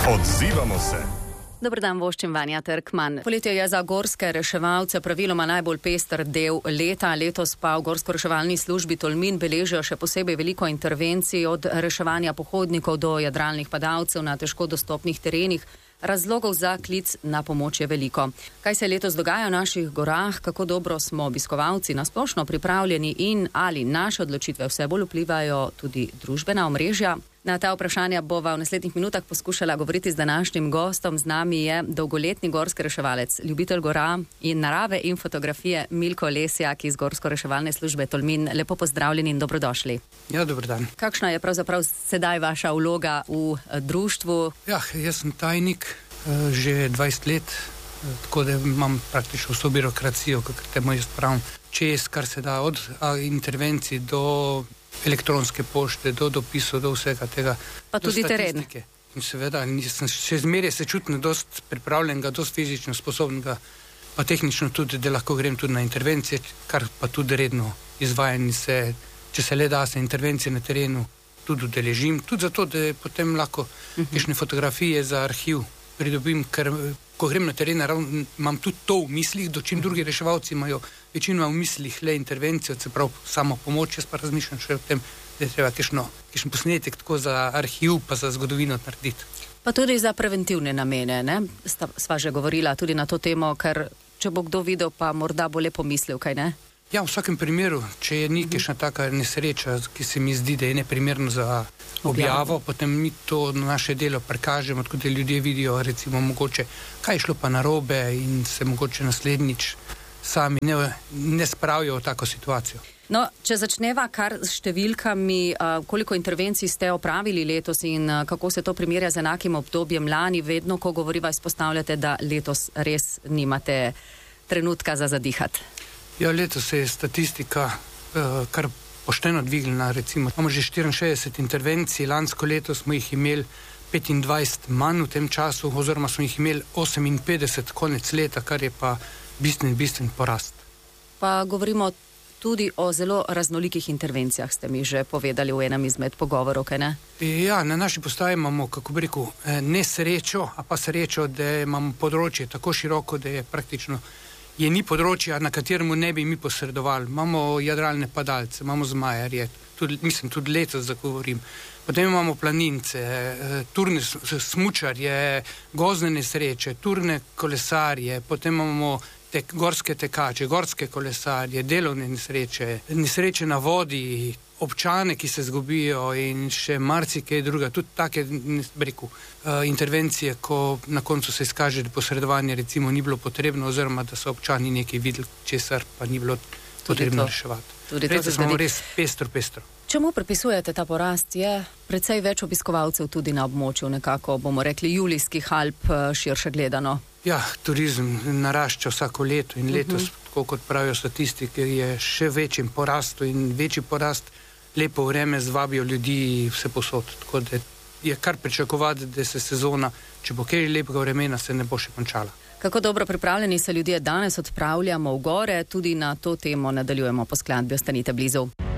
Odzivamo se. Dober dan, voščim Vanja Trkman. Poletje je za gorske reševalce praviloma najbolj pester del leta. Letos pa v gorsko-reševalni službi Tolmin beležijo še posebej veliko intervencij od reševanja pohodnikov do jadralnih padalcev na težko dostopnih terenih. Razlogov za klic na pomoč je veliko. Kaj se letos dogaja v naših gorah, kako dobro smo obiskovalci na splošno pripravljeni in ali naše odločitve vse bolj vplivajo tudi družbena omrežja? Na ta vprašanja bova v naslednjih minutah poskušala govoriti z današnjim gostom. Z nami je dolgoletni gorski reševalec, ljubitelj gora in narave in fotografije Milko Lesjak iz gorsko-reševalne službe Tolmin. Lepo pozdravljeni in dobrodošli. Ja, dober dan. Kakšna je pravzaprav sedaj vaša vloga v društvu? Ja, jaz sem tajnik že 20 let, tako da imam praktično vso birokracijo, kakor temu jaz pravim, čez, kar se da od intervencij do elektronske pošte, do dopisov, do vsega tega. Pa tudi teren. In seveda, še zmeraj se čutim dosti pripravljenega, dosti fizično sposobnega, pa tehnično tudi, da lahko grem tudi na intervencije, kar pa tudi redno izvajam se, če se le da se intervencije na terenu tudi udeležim, tudi zato, da potem lahko kakšne fotografije za arhiv pridobim, ker ko grem na teren, imam tudi to v mislih, dočim drugi reševalci imajo večino v mislih le intervencijo, se pravi samo pomoč, jaz pa razmišljam še o tem, da je treba kakšen posnetek tako za arhiv pa za zgodovino narediti. Pa tudi za preventivne namene, ne? Sva že govorila tudi na to temo, ker če bo kdo videl, pa morda bo le pomislil, kaj ne? Ja, v vsakem primeru, če je nekaj taka nesreča, ki se mi zdi, da je neprimerno za objavo, potem mi to naše delo prikažemo, tako da ljudje vidijo, recimo, mogoče, kaj je šlo pa narobe in se mogoče naslednjič sami ne spravijo v tako situacijo. No, če začneva kar s številkami, koliko intervencij ste opravili letos in kako se to primerja z enakim obdobjem lani, vedno, ko govoriva, izpostavljate, da letos res nimate trenutka za zadihati. Ja, letos se je statistika kar pošteno dvignila, recimo. Imamo že 64 intervencij, lansko leto smo jih imeli 25 manj v tem času, oziroma smo jih imeli 58 konec leta, kar je pa bistven porast. Pa govorimo tudi o zelo raznolikih intervencijah, ste mi že povedali v enem izmed pogovorov, kaj ne? Ja, na naši postaji imamo, kako bi rekel, nesrečo, a pa srečo, da imamo področje tako široko, da je praktično ni področja, na katerem ne bi mi posredovali. Imamo jadralne padalce, imamo zmajarje, tudi letos zagovorim. Potem imamo planince, turne smučarje, gozdne nesreče, turne kolesarje, potem imamo gorske tekače, gorske kolesarje, delovne nesreče na vodi, občane, ki se zgubijo in še marsikaj druga. Tudi take, rekel, intervencije, ko na koncu se izkaže, da posredovanje recimo ni bilo potrebno, oziroma da so občani nekaj videli, česar pa ni bilo potrebno reševati. Res smo res pestro. Čemu pripisujete ta porast? Je precej več obiskovalcev tudi na območju nekako, bomo rekli, Julijskih Alp širše gledano? Ja, turizem narašča vsako leto in letos, tako kot pravijo statistike, je še večjim porastu in večji porast. Lepo vreme zvabijo ljudi vse posod, tako da je kar pričakovati, da se sezona, če bo kaj lepega vremena, se ne bo še končala. Kako dobro pripravljeni se ljudje danes odpravljamo v gore, tudi na to temo nadaljujemo po skladbi, ostanite blizu.